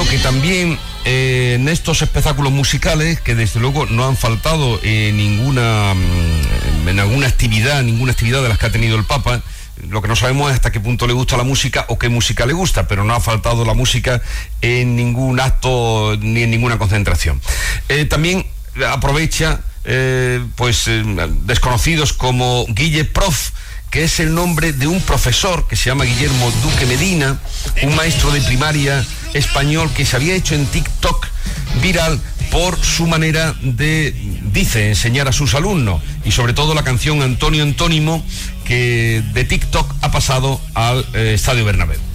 que también en estos espectáculos musicales, que desde luego no han faltado en ninguna actividad de las que ha tenido el Papa. Lo que no sabemos es hasta qué punto le gusta la música o qué música le gusta, pero no ha faltado la música en ningún acto ni en ninguna concentración. También aprovecha desconocidos como Guille Prof, que es el nombre de un profesor que se llama Guillermo Duque Medina, un maestro de primaria español que se había hecho en TikTok viral por su manera de, enseñar a sus alumnos, y sobre todo la canción Antonio Antónimo, que de TikTok ha pasado al Estadio Bernabéu.